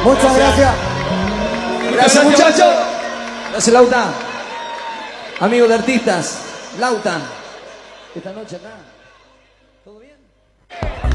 Muchas gracias. Gracias, muchachos. Gracias, Lauta. Amigo de artistas, Lauta. Esta noche acá. ¿Todo bien?